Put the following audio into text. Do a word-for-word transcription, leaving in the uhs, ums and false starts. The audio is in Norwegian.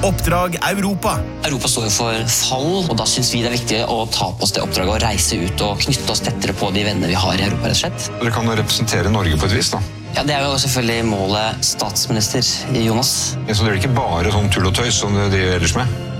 Oppdrag Europa. Europa står jo for fall, og da synes vi det er viktig å ta på oss det oppdraget og reise ut og knytte oss tettere på de venner vi har i Europa, rett og slett. Dere kan jo representere Norge på et vis, da. Ja, det er jo selvfølgelig målet statsminister, Jonas. Ja, så det er ikke bare sånn tull og tøys som det driver ellers med?